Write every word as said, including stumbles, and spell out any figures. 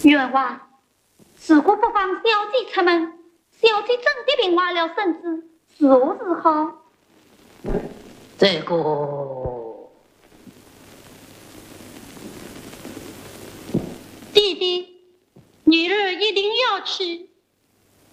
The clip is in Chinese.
员外，此故不妨小姐出门。小姐真的病坏了身子，如何是好？ 这个弟弟，你日一定要去。